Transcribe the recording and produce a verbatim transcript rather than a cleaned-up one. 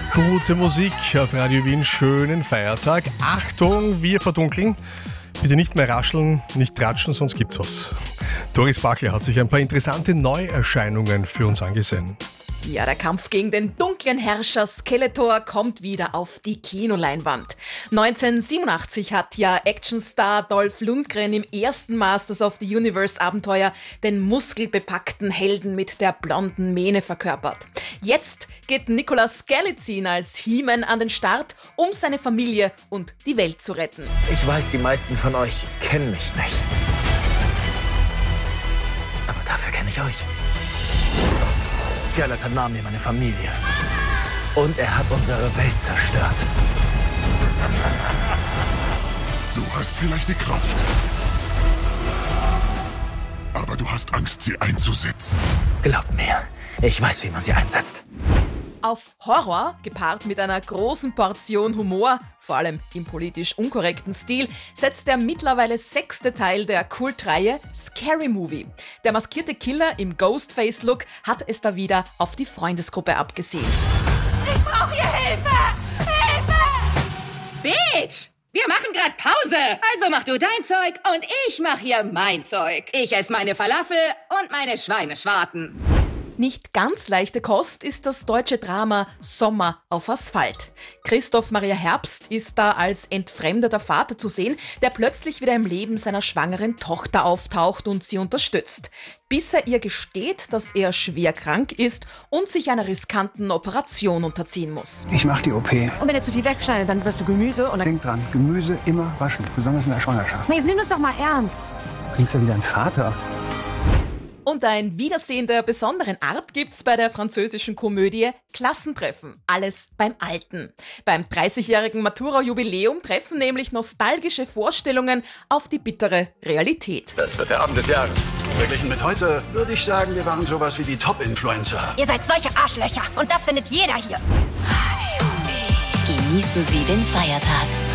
Gute Musik auf Radio Wien, schönen Feiertag. Achtung, wir verdunkeln. Bitte nicht mehr rascheln, nicht tratschen, sonst gibt's was. Doris Bachler hat sich ein paar interessante Neuerscheinungen für uns angesehen. Ja, der Kampf gegen den dunklen Herrscher Skeletor kommt wieder auf die Kinoleinwand. neunzehnhundertsiebenundachtzig hat ja Actionstar Dolph Lundgren im ersten Masters of the Universe Abenteuer den muskelbepackten Helden mit der blonden Mähne verkörpert. Jetzt geht Nicolas Galitzin als He-Man an den Start, um seine Familie und die Welt zu retten. Ich weiß, die meisten von euch kennen mich nicht. Aber dafür kenne ich euch. Skeletor nahm mir meine Familie. Und er hat unsere Welt zerstört. Du hast vielleicht die Kraft. Aber du hast Angst, sie einzusetzen. Glaubt mir, ich weiß, wie man sie einsetzt. Auf Horror, gepaart mit einer großen Portion Humor, vor allem im politisch unkorrekten Stil, setzt der mittlerweile sechste Teil der Kultreihe Scary Movie. Der maskierte Killer im Ghostface-Look hat es da wieder auf die Freundesgruppe abgesehen. Ich brauche hier Hilfe! Hilfe! Bitch! Wir machen gerade Pause! Also mach du dein Zeug und ich mach hier mein Zeug. Ich esse meine Falafel und meine Schweineschwarten. Nicht ganz leichte Kost ist das deutsche Drama Sommer auf Asphalt. Christoph Maria Herbst ist da als entfremdeter Vater zu sehen, der plötzlich wieder im Leben seiner schwangeren Tochter auftaucht und sie unterstützt. Bis er ihr gesteht, dass er schwer krank ist und sich einer riskanten Operation unterziehen muss. Ich mach die O P. Und wenn er zu viel wegschneidet, dann wirst du Gemüse und dann... Denk dran, Gemüse immer waschen, besonders in der Schwangerschaft. Jetzt nimm das doch mal ernst. Du klingst ja wieder ein Vater. Und ein Wiedersehen der besonderen Art gibt's bei der französischen Komödie Klassentreffen. Alles beim Alten. Beim dreißigjährigen Matura-Jubiläum treffen nämlich nostalgische Vorstellungen auf die bittere Realität. Das wird der Abend des Jahres. Verglichen mit heute würde ich sagen, wir waren sowas wie die Top-Influencer. Ihr seid solche Arschlöcher und das findet jeder hier. Genießen Sie den Feiertag.